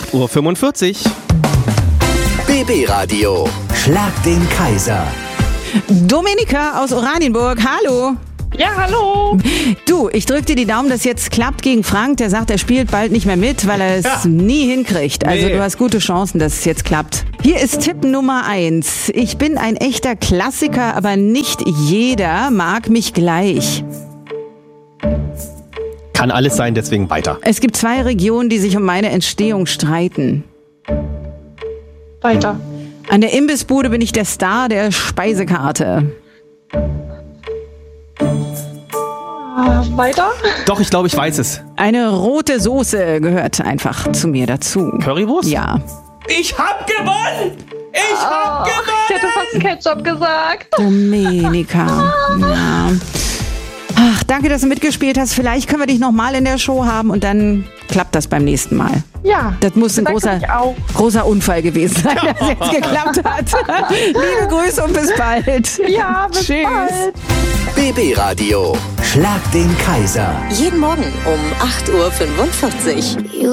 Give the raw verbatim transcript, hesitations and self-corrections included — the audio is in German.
acht Uhr fünfundvierzig. B B-Radio. Schlag den Kaiser. Dominika aus Oranienburg, hallo. Ja, hallo. Du, ich drück dir die Daumen, dass jetzt klappt gegen Frank. Der sagt, er spielt bald nicht mehr mit, weil er es Ja. nie hinkriegt. Also Nee. du hast gute Chancen, dass es jetzt klappt. Hier ist Tipp Nummer eins. Ich bin ein echter Klassiker, aber nicht jeder mag mich gleich. Kann alles sein, deswegen weiter. Es gibt zwei Regionen, die sich um meine Entstehung streiten. Weiter. An der Imbissbude bin ich der Star der Speisekarte. Ah, weiter. Doch, ich glaube, ich weiß es. Eine rote Soße gehört einfach zu mir dazu. Currywurst? Ja. Ich hab gewonnen! Ich hab Ich hätte fast Ketchup gesagt. Dominika. Ja. Ach, danke, dass du mitgespielt hast. Vielleicht können wir dich nochmal in der Show haben und dann klappt das beim nächsten Mal. Ja. Das muss ein Danke großer, mich auch. großer Unfall gewesen sein, dass es jetzt geklappt hat. Liebe Grüße und bis bald. Ja, bis Tschüss. bald. B B-Radio. Schlag den Kaiser. Jeden Morgen um acht Uhr fünfundvierzig.